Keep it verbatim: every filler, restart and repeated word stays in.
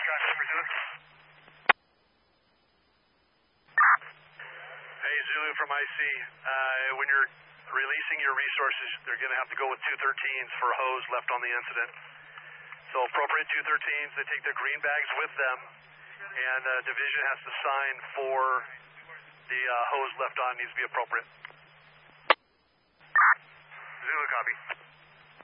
Scott Cooper Zulu. Hey, Zulu from I C. Uh, when you're releasing your resources, they're going to have to go with two thirteens for a hose left on the incident. So appropriate two thirteens, they take their green bags with them, and uh, division has to sign for the uh, hose left on needs to be appropriate. Zulu copy.